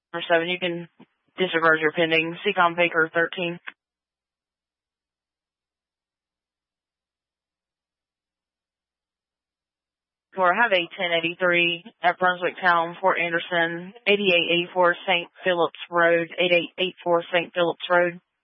or 7. You can disregard your pending. Seacom Baker 13. Or have a 1083 at Brunswick Town, Fort Anderson, 8884 St. Phillips Road, 8884 St. Phillips Road.